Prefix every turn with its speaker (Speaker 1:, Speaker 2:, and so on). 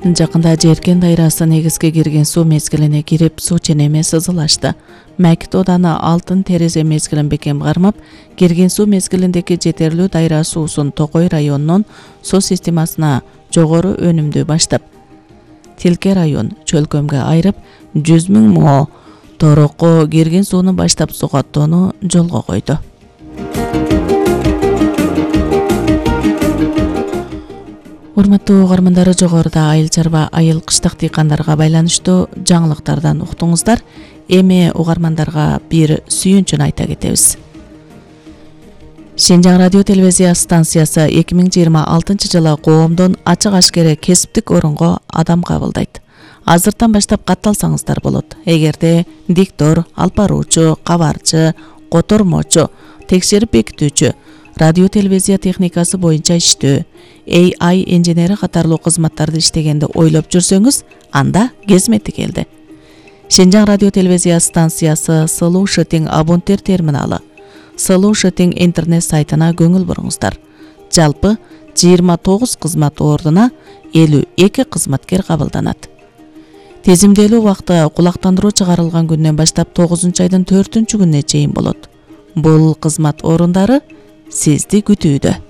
Speaker 1: Жакында Жеркен дайрасы негизге кирген суу мезгилине кирип, суу ченеме сызылашты. Мәкит Оданы алтын терезе мезгилин бекем кармап, кирген суу мезгилиндеги жетерлүү дайра суусун Токой районунун суу системасына жогору өнүмдүү баштап, Тилке район чөлкөмгө айрып, 100 000 мо торокко кирген сууну баштап сугаттоону жолго койду. Урматтуу угармандары, жогоруда айыл чарба, айыл кыштак дыйкандарга байланыштуу жаңылыктардан уктуңуздар. Эми угармандарга бир сүйүнчүн айта кетебиз. Шенжаң радио телевизия станциясы 2026 жылы коомдон ачык ашкере кесиптик орунго адам кабылдайт. Азыртан баштап катталсаңыздар болот. Эгерде диктор, алып баруучу, кабарчы, котормочу, текшерип бекитүүчү, радио телевизия техникасы боюнча иштөө, AI инженери катарлуу кызматтарды иштегенди ойлоп жүрсөңүз, анда кезмети келди. Шенжаң радио телевизия станциясы Solution абонттер терминалы, Solution интернет сайтына көңүл буруңуздар. Жалпы 29 кызмат ордуна 52 кызматкер кабылданат. Тезимделүү убакты кулактандыруу чыгарылган күндөн баштап 9 айдын 4 күнүнө чейин болот. Бул кызмат орундары сизди күтүүдө.